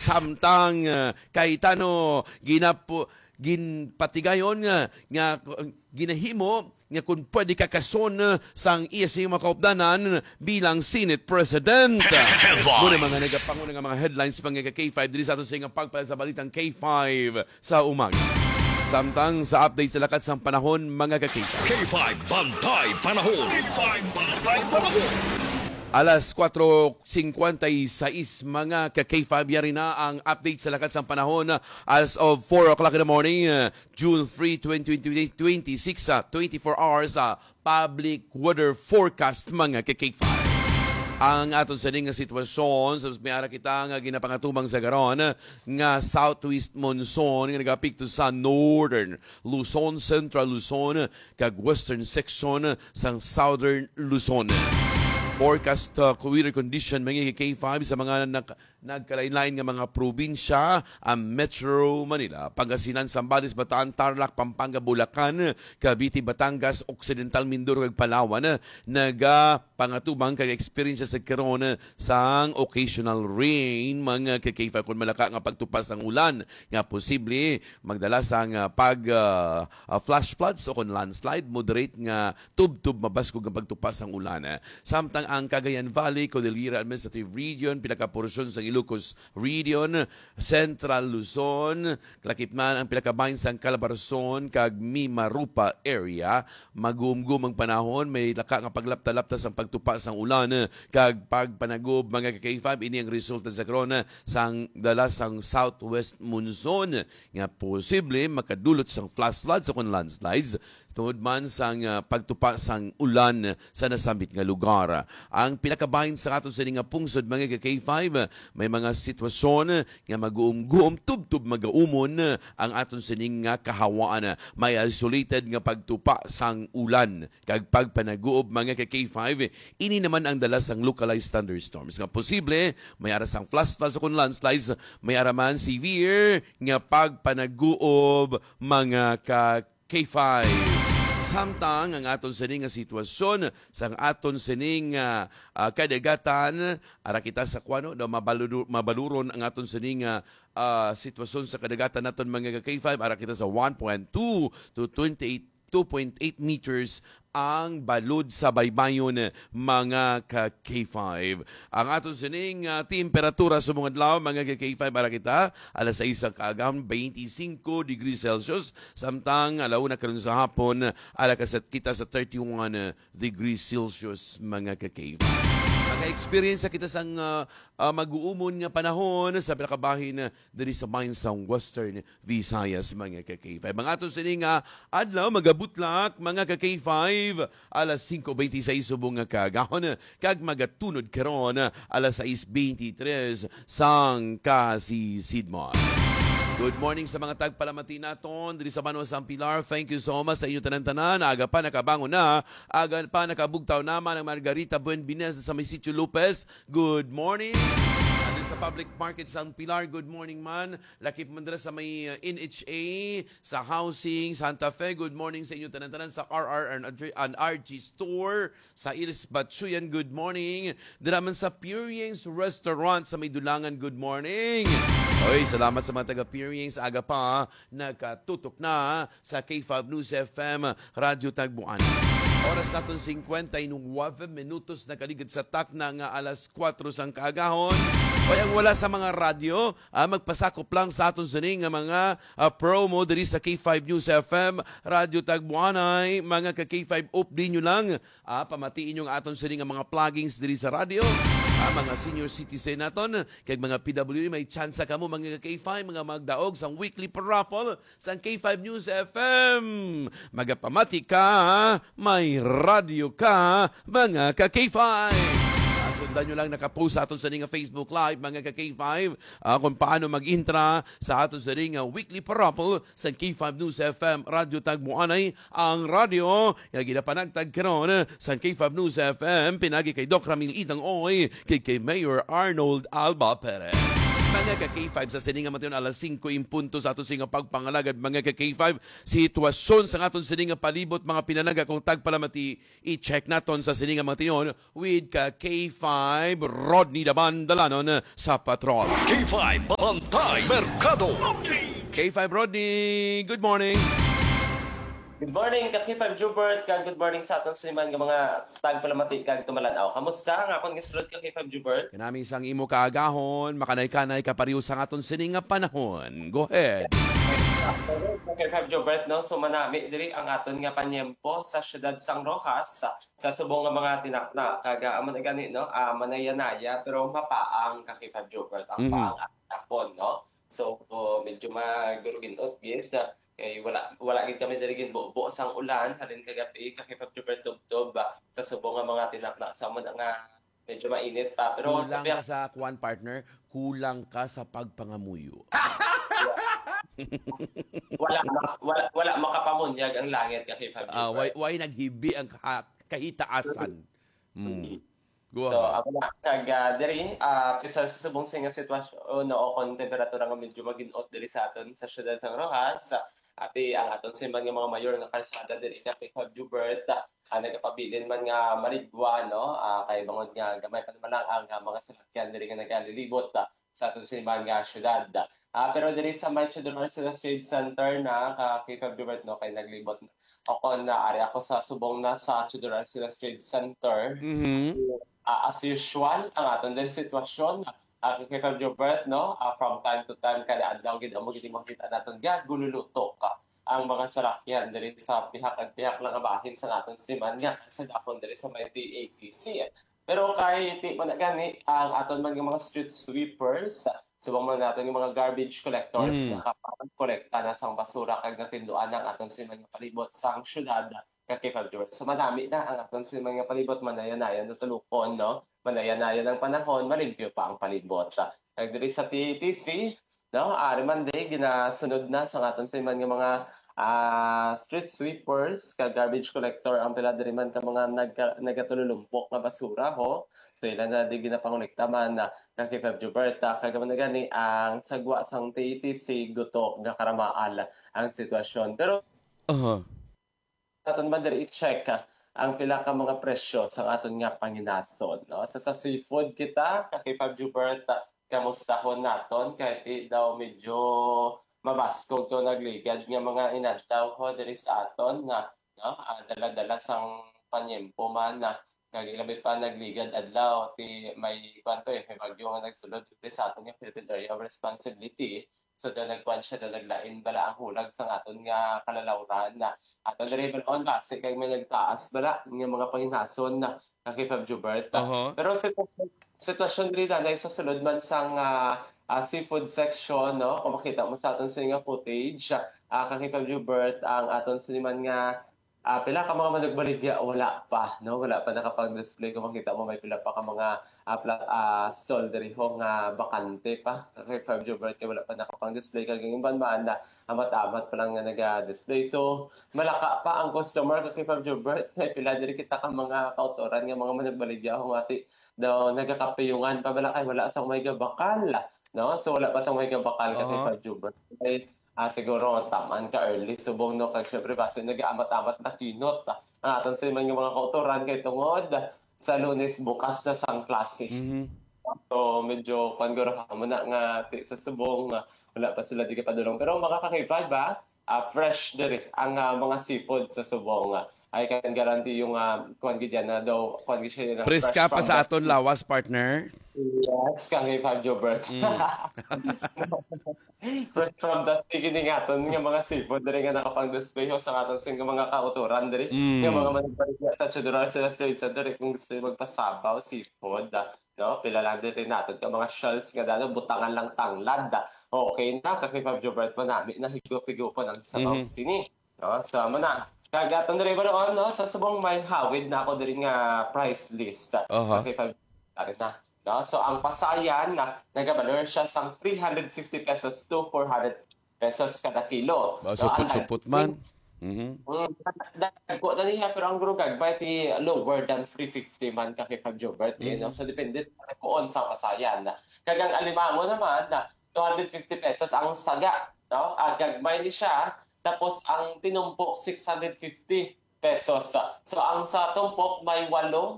Samtang kay tano ginpatigayon nga ginahimo nga kung pwede kakason sang iya sa mga kaupdanan bilang Senate President. Muna mga nagapanguna nga mga headlines pang K5 dili sa ato sa pagpala sa balitang K5 sa umaga. Samtang sa update sa lakat sang panahon mga K5. K5 Bantay Panahon. K5 Bantay Panahon. Alas 4:56 mga ka-K5 yari na ang update sa lakat sang panahon as of 4 o'clock in the morning, June 3, 2026, 24 hours public weather forecast mga ka-K5. Ang aton sa nga sitwasyon sa may ara kita nga ginapangatubang sa garon nga southwest monsoon nga nagapikto sa northern Luzon, central Luzon kag western section sang southern Luzon. Forecast weather condition mga K5 sa mga nagkalain-lain nga mga probinsya ang Metro Manila, Pangasinan, Zambales, Bataan, Tarlac, Pampanga, Bulacan, Cavite, Batangas, Occidental Mindoro ug Palawan pangatubang kag experience sa karon sang occasional rain mga K5 kun malaka nga pagtupas ang ulan nga posible magdala sang flash floods o kun landslide, moderate nga tub-tub mabaskog ang pagtupas ang ulan. Samtang ang Cagayan Valley, Cordillera Administrative Region, pinakaporsyon sa Ilocos Region, Central Luzon, kalakipman ang pinakabahin sa Calabarzon, kag Mimarupa area, magumgum ang panahon, may laka nga paglapta-lapta sa pagtupas ang ulan, kag pagpanagob mga K5, ini ang resulta sa karon sang dala sang southwest monsoon, nga posible makadulot sang flash floods o landslides, tungod man sang pagtupa sang ulan sa nasambit nga lugar. Ang pinakabahin sa ato sa nga pungsod mga K5, may mga sitwasyon nga mag-uum-guom, tub-tub mag-uumon ang aton sa nga kahawaan. May isolated nga pagtupa sang ulan kag pagpanaguob mga K5, ini naman ang dala sang localized thunderstorms. Nga posible, may ara sang flash floods o landslides, may araman severe nga pagpanaguob mga K5. Samtang ang aton sining nga sitwasyon sang aton sining kadagatan ara kita sa kuano daw mabaluron ang aton sining sitwasyon sa kadagatan naton mga K5 ara kita sa 1.2 to 2.8 meters ang balod sa baybayon mga K5. Ang aton sining temperatura sa mga adlaw mga K5 para kita alas 6 kaagam 25 degrees Celsius samtang alauna karon sa hapon ala kasat kita sa 31 degrees Celsius mga K5. Naka-experience kita sang mag-uumon nga panahon sa pinakabahin diri sa bahin sa Western Visayas mga K5. Mga aton sining adlaw magabutlak mga K5 alas 5:26 subong nga kagahon kag magatunod karon alas 6:23 sang Kasisidmon. Good morning sa mga tagpalamati naton diri sa Banwa San Pilar. Thank you so much sa inyo tanan-tanan. Aga pa nakabangon na, aga pa nakabugtaw naman ang Margarita Buenbines sa may Sitio Lopez. Good morning. Sa public market San Pilar, good morning man. Lakip mandra sa may NHA, sa housing, Santa Fe, good morning sa inyo tanan-tanan. Sa RR and RG store, sa Iris Batsuyan, good morning. Diraman sa Purings Restaurant sa may Dulangan, good morning. Oy, salamat sa mga taga-Purings. Aga pa, nakatutok na sa K5 News FM, Radyo Tagbuan. Oras natin 59 minutos na kaligid sa tak na nga alas 4 sang kaagahon. O ang wala sa mga radyo, magpasakop lang sa aton sining nga mga promo diri sa K5 News FM, Radyo Tagbuanay, mga ka-K5 update nyo lang. Pamatiin yung aton sining nga mga plugins diri sa radyo. Mga senior citizen naton, kag mga PWD, may chance ka mo mga K5, mga magdaog sang weekly parapol sa K5 News FM. Magapamati ka, may radyo ka, mga ka-K5. Sundan nyo lang nakapost sa aton sa nga Facebook Live, mga ka-K5, kung paano mag-intra sa aton sa nga weekly parapol sa K5 News FM, Radyo Tagbuanay, ang radyo, yung ginapanagtag karon sa K5 News FM, pinagi kay Doc Ramil Idang Oy, kay Mayor Arnold Alba Perez. Mga ka-K5 sa sininga matayon alas 5 impunto sa aton singa pagpangalagad mga ka-K5 sitwasyon sa aton sininga palibot mga pinanaga kung tagpalamati i-check naton sa sininga matayon with ka-K5 Rodney Dabandalanon sa patrol. K5 Bantay Merkado Update. K5 Rodney, good morning. Good morning, Kaki5 Jubert, kag good morning sa aton sa iman nga mga tagpalamati kag tumalanaw. Kamusta ang akong gisulod Kaki5 Jubert? Kanami isang imo kaagahon, makanay-kanay kapariw sa aton sininga panahon. Go ahead. Kaki5 Jubert, no? So manami diri ang aton nga panyempo sa siyudad San Rojas sa subong nga mga tinakna kag amo na gani no, manayanaya pero mapaang Kaki5 Jubert ang paang apon, no? So medyo magurugin-ot gid kay wala gid kami diri buo sang ulan halin kagabi Kaki5 Jubert tubtob sa subong nga mga tinakna sa mo nga medyo mainit pa pero Kulang ka sa kuwan partner, kulang ka sa pagpangamuyo. wala makapamunyag ang langit Kaki5 Jubert. Why naghibi ang kahitaasan. Go So, ahead. ako na diri sa subong singa sitwasyon no kon temperatura nga medyo magin-ot diri sa aton sa siyudad San Rojas. Ati ang aton simban nga mga mayor nga kalsada diri Kaki5 Jubert nagapabilin man nga maligwa no kay bangod nga gamay pa naman lang ang mga sasakyan diri nga nagalilibot sa aton simban nga syudad. Pero diri sa May Children's Trade Center na Kaki5 Jubert no kay naglibot ako na ari ako sa subong na sa Children's Trade Center. As usual, ang aton din sitwasyon, Kaki5 Jubert, no? From time to time, kada adlaw gid amo gid makita naton gululuto ka ang mga sarakyan diri sa pihak at pihak lang bahin sa aton siman nga sa dakon diri sa may TAPC. Pero kay ti man gani ang aton mga street sweepers, subong man naton yung mga garbage collectors nga kolekta na sang basura kag natinduan ang aton siman nga palibot sang syudad. Kaki5 Jubert. So madami na ang aton sa mga palibot manayanayan na tulukon, no? Manayanayan ang panahon, malimpyo pa ang palibot. Kag diri sa TTC, no? Monday ginasunod na sa aton sa mga street sweepers, kag garbage collector ang pila diri man ka mga nagatululumpok nga basura ho. So ilan na di ginapangolekta man na Kaki5 Jubert. Kag man gani ang sagwa sang TTC gutok nga karamaal ang sitwasyon. Pero aton ba diri i-check ang pila ka mga presyo sa aton nga panginason, no? Sa seafood kita Kaki5 Jubert, kamustahon naton kay daw medyo mabaskog to nagligad nga mga inadtaw ho diri sa aton na no dala-dala sang panyempo man na kagilabi pa nagligad adlaw ti may kwanto may bagyo nga nagsulod diri sa aton nga Philippine Area of Responsibility. So nagkuan siya naglain bala ang hulag sa aton nga kalalawran na aton diri on base kay may nagtaas bala nga mga panginason na Kaki5 Jubert. Pero sitwasyon diri na sa sulod man sang seafood section, no? Kung makita mo sa aton sa nga footage, Kaki5 Jubert ang aton siniman nga pila ka mga managbaligya wala pa, no? Wala pa nakapag-display. Kung makita mo may pila pa ka mga stall diri ho nga bakante pa. Kaki5 Jubert kay wala pa nakapag-display kag yung banban na amat-amat pa lang nga naga-display. So malaka pa ang customer Kaki5 Jubert kay pila diri kita ka mga kautoran nga mga managbaligya ho ati daw nagakapiyungan pa bala kay wala sang may gabakal, no? So wala pa sang may gabakal Kaki5 Jubert. Kay siguro taman ka early subong no kag syempre base nag-amat-amat na kinot ang aton sa mga kautoran kay tungod sa Lunes bukas na sang klase. So medyo pangoro mo na nga sa subong wala pa sila di ka padulong pero makaka-K5 fresh diri ang mga seafood sa subong I can guarantee yung kuan gid na daw kuan gid siya na Preska pa sa aton lawas partner. Yes, Kaki5 Jubert. From the beginning aton nga mga seafood diri nga nakapang-display ho sa aton sing mga kauturan diri nga mga managbaligya sa Children's Trade Center kung gusto magpasabaw seafood no pila lang diri naton ka mga shells nga dalo butangan lang tanglad okay na Kaki5 Jubert manami na higupon ang sabaw sini no so na kagaton diri ba no sa subong may hawid na ako diri nga price list Kaki5 na. No? So, ang pasayan na nagabalor siya sang 350 pesos to 400 pesos kada kilo. Supot-supot man. Mhm. Dagko na niya pero ang grugag ba ti lower than 350 man ka kay Fab Jobert no? So depende sa kung sa kasayan. Kagang alimango naman na 250 pesos ang saga, no? Gagmay ni siya tapos ang tinumpok 650 pesos. So ang sa tumpok may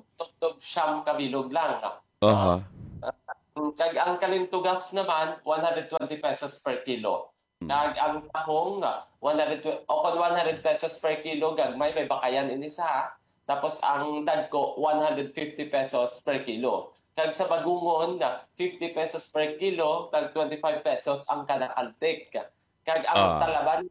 8 kabilog lang, no? Aha. Kag ang kalintugas naman 120 pesos per kilo. Kag ang tahong 100 o kung 100 pesos per kilo gagmay may bakayan ini sa. Tapos ang dagko 150 pesos per kilo. Kag sa bagungon 50 pesos per kilo kag 25 pesos ang kada kaltik. Kag ang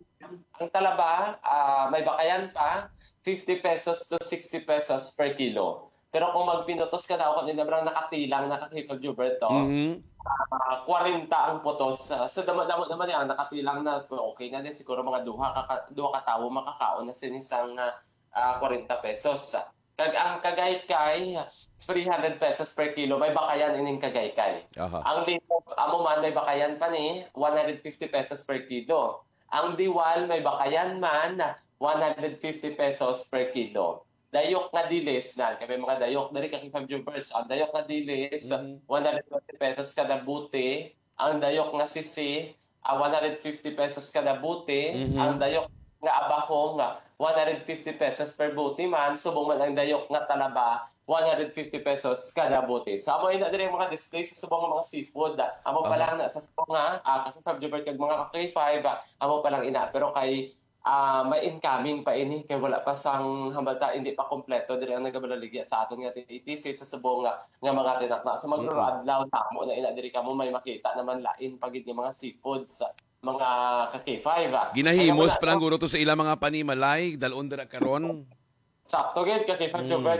talaba may bakayan pa 50 pesos to 60 pesos per kilo. Pero kung magpinutos ka daw kung ninabrang nakatilang nakakipag Gilberto, Mhm. 40 ang putos. So damo-damo naman yan, nakatilang na okay na din siguro mga duha ka tawo makakaon na sinisang 40 pesos. Kag ang kagaykay 300 pesos per kilo may bakayan ining kagaykay. Aha. Ang limog amo man may bakayan pa ni 150 pesos per kilo. Ang diwal may bakayan man 150 pesos per kilo. Dayok nga dilis na kami mga dayok dari kay 5 Jubers ang dayok nga dilis 120 pesos kada buti, ang dayok nga sisi 150 pesos kada buti, ang dayok nga abahong 150 pesos per buti man subong man ang dayok nga talaba 150 pesos kada buti. So amo ina diri mga display sa subong mga seafood. Amo pa lang na sa subong nga kasi 5 Jubers kag mga K5 amo pa lang ina pero kay may incoming pa ini kay wala pa sang hambalta hindi pa kompleto diri ang nagabaligya sa aton nga TTC sa subong nga mga tinakna sa adlaw tamo na ina diri kamo may makita naman lain pagid nga mga seafoods mga ka-K5. Ginahimos pa lang guro to sa ilang mga panimalay dalon dira karon. Sakto gid ka kay Fab Jobert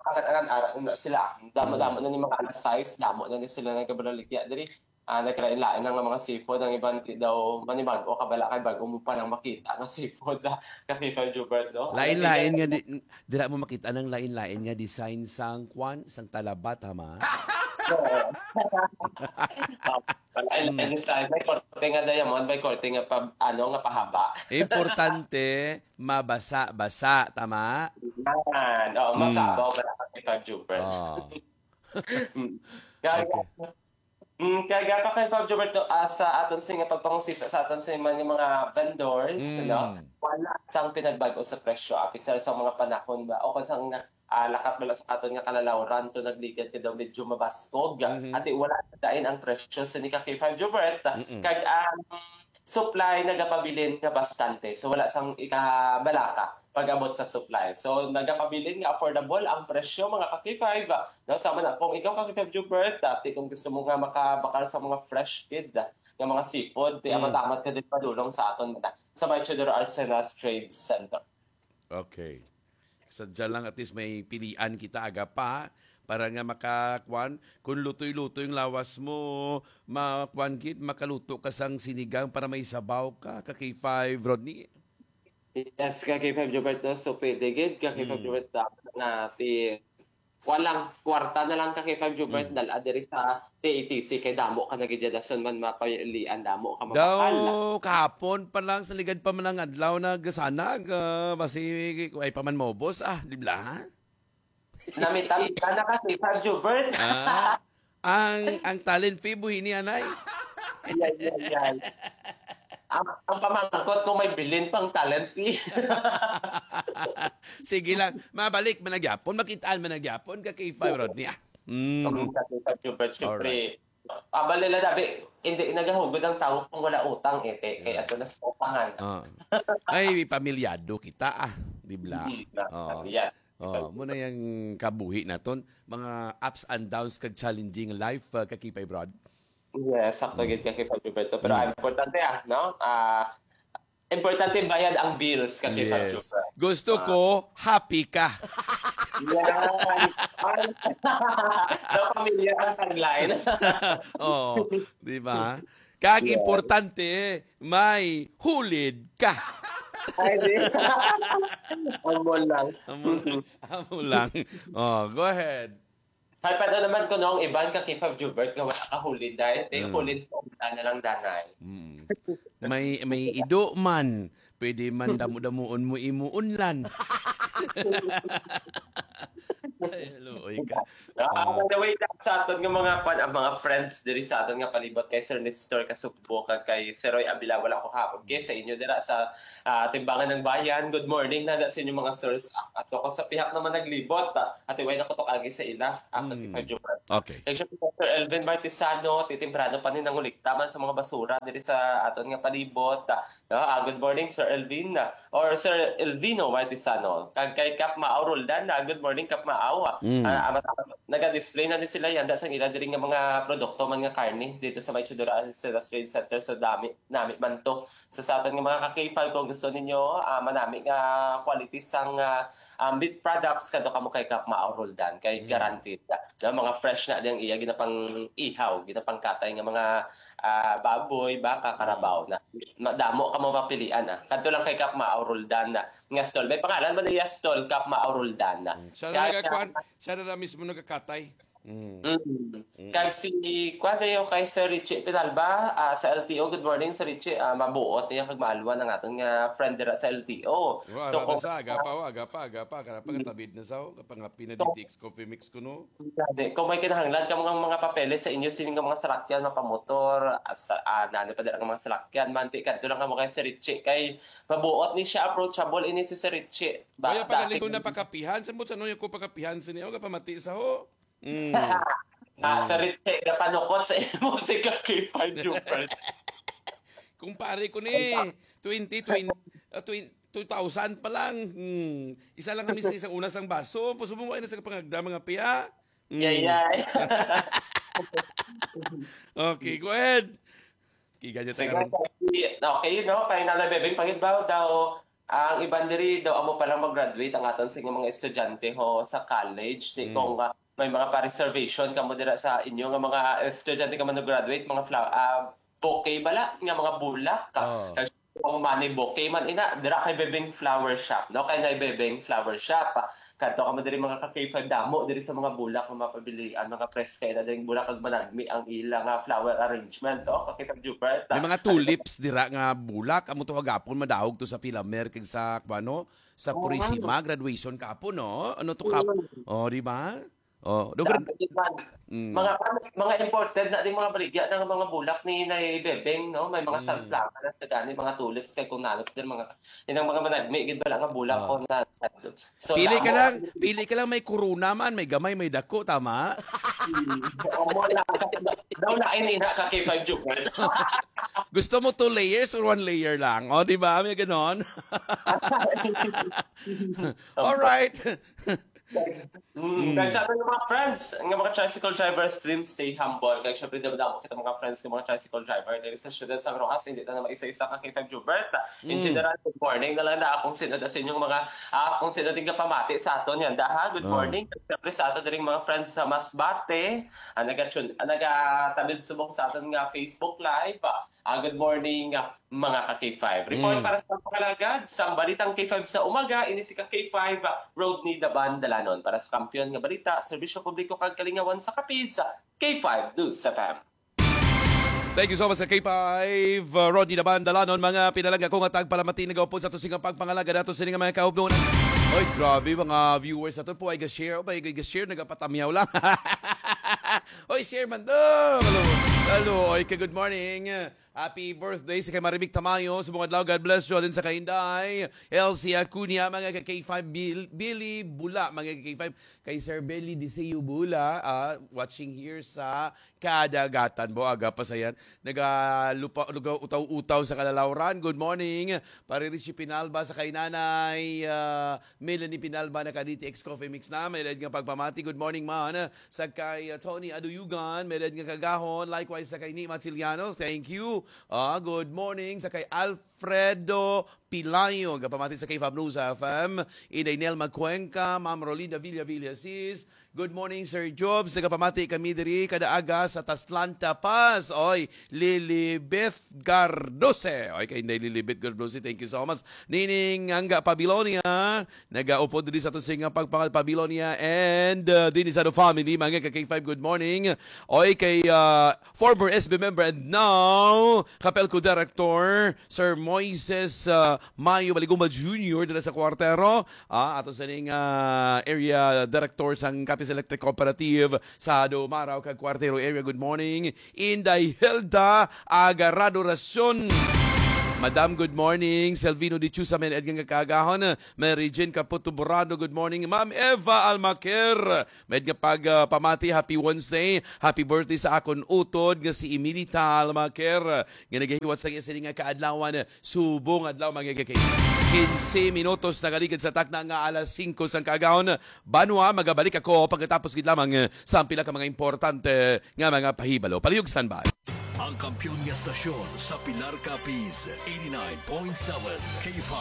sila damo-damo na ni mga alas size damo na ni sila nagabaligya diri nagkalain-lain ng mga seafood. Ang iban daw manimag o kabala kay bago mo pa lang makita ng seafood kasi Fab Jubert, no? Lain-lain nga dira mo makita ng lain-lain nga design sang kwan sang talabat hama. Lain-lain style. May korte nga diamond, may korte nga nga pahaba. Importante mabasa-basa tama. Yan. Masabaw ka na kay Fab Jubert. Kaya pa kay Fab Jobert sa aton sa nga pagpangusisa sa aton sa mga vendors, no? Wala sang pinagbago sa presyo. Apisar sa mga panahon ba o kung sang lakat bala sa aton nga kalalawran to nagligad ka daw medyo mabaskog. At wala dain ang presyo sa ni kay Fab Jobert. Kag ang supply nagapabilin nga bastante. So wala sang ikabalaka pag-abot sa supply. So, nagapabilin nga affordable ang presyo mga ka-K5. No? Sama na, kung ikaw ka-K5 Jubert, dati kung gusto mo nga makabakal sa mga fresh kid nga mga seafood, amat-amat ka din padulong sa aton sa May Chodoro Arsenas Trade Center. Okay. Sadya lang at least may pilian kita aga pa para nga makakwan. Kung lutoy-lutoy yung lawas mo, makaluto ka sang sinigang para may sabaw ka, ka-K5 Rodney. Yes, kay Fab Jobert no, so pwede gid kay Fab Jobert na walang kwarta na lang kay Fab Jobert dala diri sa TATC kay damo ka nagidadason man mapaylian damo ka mapakal. Daw kahapon pa lang sa ligad pa man ang adlaw nagsanag basi ay pa man mobos di ba? Namita na kay Fab Jobert. ang talent fee buhi ni anay. Yan. Ang pamangkot kung may bilin pang talent fee. Sige lang. Mabalik managyapon. Makitaan managyapon. Kay-5 Rodney. Siyempre. Abalila dabi. Hindi nagahugod ang tao kung wala utang kaya ito na sa utangan. Ay, pamilyado kita Di ba? Yan. Muna yung kabuhi naton. Mga ups and downs kag challenging life kakipay Brad. Yes, sakto gid kay Fab Jobert. Pero importante no? Importante bayad ang bills kay Fab Jobert. Gusto ko happy ka. Yan. Sa pamilya ang tagline. Di ba? Kag importante may hulid ka. Ay, di. Amo lang. Amo lang. Go ahead. Halpat na naman ko noong iban ka kay Fab Jubert nga wala ka hulid dahil hulid sa umta na lang danay. May ido man Pwede man damo-damuon mo imuunlan. Ay, hello, oy ka. By the way, sa aton nga mga friends diri sa aton nga palibot kay Sir Nestor Kasugbo kag kay Sir Roy Abila wala ko hapon kay sa inyo dira sa Timbangan ng Bayan. Good morning na sa inyo mga sirs. At ako sa pihak naman naglibot. Ati way na ko to agi sa ila. Okay. Kay Sir Elvin Martisano, titimprano pa ni nanguliktaman sa mga basura diri sa aton nga palibot. Good morning Sir Elvin or Sir Elvino Martisano. Kag kay Kap Maaw Roldan, good morning Kap Maaw. Naga-display na din sila yan sa ila diri nga mga produkto man nga karne dito sa May Chudura sa Trade Center sa dami man to sa aton nga mga ka-K5 kung gusto ninyo manami nga quality sang meat products kadto kamo kay Kap Maaw Roldan kay guaranteed mga fresh na diyang iya ginapang ihaw ginapang katay nga mga baboy baka karabaw na madamo ka mo mapilian kadto lang kay Kap Maaw Roldan nga stall may pangalan man niya stall Kap Maaw Roldan siya na mismo nagkakatay. Kag si Quadeo kay Sir Richie Pinalba sa LTO. Good morning Sir Richie. Mabuot niya kag maalwan ang aton nga friend dira sa LTO. So kung agapa kana pagtabid na saw kapag pinaditix coffee mix kuno. Kung may kinahanglan ka mga papeles sa inyo sini nga mga salakyan na pamotor nani pa dira nga mga salakyan manti kadto lang kamo kay Sir Richie kay mabuot ni siya approachable ini si Sir Richie. Kaya pagalingon na pakapihan sa mo sa noy ko pakapihan sa niyo kapamati sa ho. Sa Richie na panukot sa musika kay Jupert. Kung pare ko ni 2000 pa lang. Isa lang kami sa isang una sang baso. Puso mo ay nasa pangagda mga piya. Yay. Okay, go ahead. Kiganyan Okay, no? Kaya nalabebeng pangitbaw daw ang iban diri daw amo pa lang mag-graduate ang aton sa mga estudyante ho sa college. Kung may mga pa-reservation kamo dira sa inyo nga mga estudyante ka man graduate mga bouquet bala nga mga bulak kung manay bouquet man ina dira kay Bebeng Flower Shop no kay Bebeng Flower Shop kadto ka man diri mga ka-K5 damo diri sa mga bulak nga mapabilian mga press kay na diri bulak kag managmi ang ilang flower arrangement K5 Jupiter may mga tulips dira nga bulak amo to hagapon madahog to sa Pilamer kag sa kuano sa Purisima graduation kapon no ano to kapon di ba mga imported na din mga baligya ng mga bulak ni Bebeng no may mga sunflower na gani mga tulips kay kung nalop din mga inang mga managmi gid bala nga bulak ko na so pili ka lang may corona man may gamay may dako tama daw na ini na ka K5 Jupiter. Gusto mo 2 layers or 1 layer lang di ba may ganon. All right. Kaya sa ating mga friends, ng mga tricycle drivers, dream stay humble. Kaya syempre damo kita mga friends ng mga tricycle driver. Dahil sa syudad sa Rojas, hindi na isa-isa ka K5 Jubert. In general, good morning na lang na akong sinod sa inyong mga akong sinod yung kapamati sa aton yan. Good morning. Syempre sa aton din mga friends sa Masbate, nagatamid subong sa aton nga Facebook Live. Good morning mga ka-K5. Report para sa Pakalagad, sa balitang K5 sa umaga, ini si ka-K5 Road ni Daban Dalanon. Para sa kampiyon nga balita, serbisyo publiko kag kalingawan sa kapis, K5 News FM. Thank you so much sa K5 Rodney Daban Dalanon. Mga pinalaga ko nga tagpalamati nagaupod sa tusing pagpangalaga nato sa mga kaubnon. Oy, grabe mga viewers nato po ay ga-share. Ga-share nagapatamyaw lang. Oy, share man do. Hello, oy, good morning. Happy birthday sa kay Maribik Tamayo. Sa mga adlaw, God bless you. Din sa Kainday, Elsie Acuña, mga K5 Billy Bula, mga K5 kay Sir Belly Diseo Bula, watching here sa Kadagatan. Boaga pa sa yan. Utaw-utaw sa Kalalauran. Good morning. Paririshi Pinalba sa kay Nanay Melanie Pinalba na ka-DTX Coffee Mix na. May nga pagpamati. Good morning man. Sa kay Tony Aduyugan. May nga kagahon. Likewise sa kay Ni Matsiliano. Thank you. Good morning sa kay Alfredo Pilayo. Kapamati sa kay Fab News FM. Inay Nel Magcuenca. Ma'am Rolida Villasis. Good morning, Sir Jobs. Nagapamati kami diri kada aga sa Taslanta Pass. Oy, Lilibeth Gardose. Oy, kay Lilibeth Gardose, thank you so much. Nining Angga Pabilonia, nagaupo diri sa tusing pagpangal Pabilonia and din sa family, mga ka-K5, good morning. Oy, kay former SB member and now Kapelco Director, Sir Moises Mayo Baligumba Jr. dira sa Kwartero. Ato sa ning area director sang Capital Electric Cooperative sa Dumaraw kag Kwartero area. Good morning. Inday Hilda Agarrado Rason. Madam, good morning. Selvino Di Chusamen, Edgang Kagahon. Mary Jane Caputo Borado, good morning. Ma'am Eva Almaquer, med nga pamati, happy Wednesday. Happy birthday sa akon utod nga si Emilita Almaquer. Nga nagahiwat sa isa nga kaadlawan, subong adlaw mga kay 15 minutos nagaligid sa takna nga alas 5 sang kagahon. Banwa, magabalik ako pagkatapos gid lamang sa pila ka mga importante nga mga pahibalo. Palihog standby. Ang kampiyon niya stasyon sa Pilar Capiz, 89.7 K5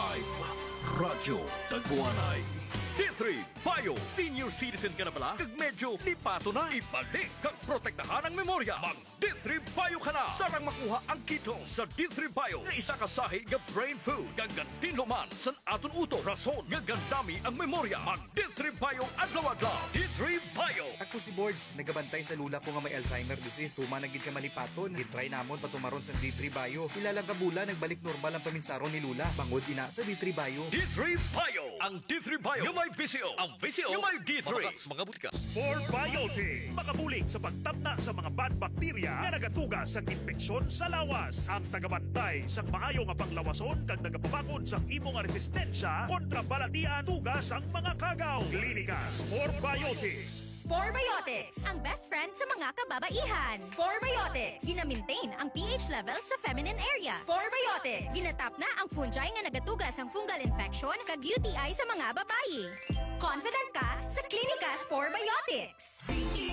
Radyo Tagbuanay. D3 Bio Senior Citizen ka na pala? Kag medyo lipato na. Ibalik kag protektahan ang memorya. Mag D3 Bio ka na. Sarang makuha ang kito sa D3 Bio nga isa ka sahi nga brain food. Kag tinluman san aton uto. Rason nga gandami ang memorya. Mag D3 Bio adlaw-adlaw. D3 Bio. Ako si Boards, nagabantay sa lula ko nga may Alzheimer disease. Tuma nagid ka malipaton. Gitry namon patumaron sa D3 Bio. Ilalang kabula nagbalik normal ang paminsaron ni lula. Bangod ina sa D3 Bio. D3 Bio. Ang D3 Bio yung may VCO. Ang VCO yung may D3. Mga butika. Sport Biotics. Makabulig sa pagtabna sa mga bad bacteria na nagatuga sa infeksyon sa lawas. Ang tagabantay sa maayo nga panglawason kag nagapabakod sa imo nga resistensya kontra balatian tugas ang mga kagaw. Klinika Sport Biotics. Sporebiotics, ang best friend sa mga kababaihan. Sporebiotics, gina-maintain ang pH level sa feminine area. Sporebiotics, ginatap na ang fungi nga nagatugas ang fungal infection kag UTI sa mga babayi. Confident ka sa Klinika Sporebiotics.